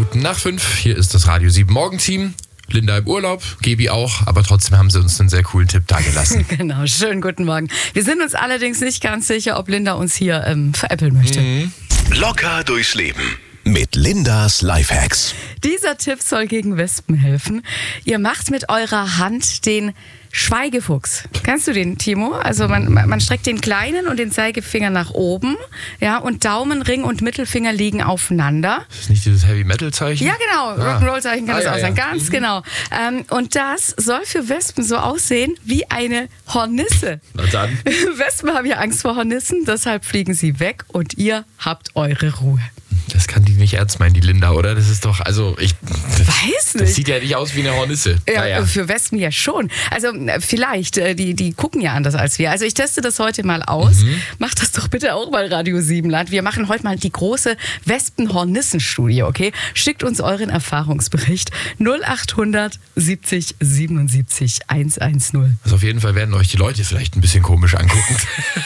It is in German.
Minuten nach 5. Hier ist das Radio 7 Morgenteam. Linda im Urlaub, Gebi auch, aber trotzdem haben sie uns einen sehr coolen Tipp dagelassen. Genau, schönen guten Morgen. Wir sind uns allerdings nicht ganz sicher, ob Linda uns hier veräppeln möchte. Locker durchs Leben mit Lindas Lifehacks. Dieser Tipp soll gegen Wespen helfen. Ihr macht mit eurer Hand den Schweigefuchs. Kennst du den, Timo? Also man streckt den kleinen und den Zeigefinger nach oben, ja, und Daumen, Ring und Mittelfinger liegen aufeinander. Ist das nicht dieses Heavy-Metal-Zeichen? Ja, genau. Rock'n'Roll-Zeichen kann das auch sein. Ganz Mhm. genau. Und das soll für Wespen so aussehen wie eine Hornisse. Na dann. Wespen haben ja Angst vor Hornissen, deshalb fliegen sie weg und ihr habt eure Ruhe. Das kann die nicht ernst meinen, die Linda, oder? Das ist doch, Weiß nicht. Das sieht ja nicht aus wie eine Hornisse. Ja, Naja. für Wespen ja schon. Also vielleicht, die gucken ja anders als wir. Also ich teste das heute mal aus. Macht das doch bitte auch mal Radio 7 Land. Wir machen heute mal die große Wespen-Hornissen-Studie, okay? Schickt uns euren Erfahrungsbericht 0800 70 77 110. Also auf jeden Fall werden euch die Leute vielleicht ein bisschen komisch angucken.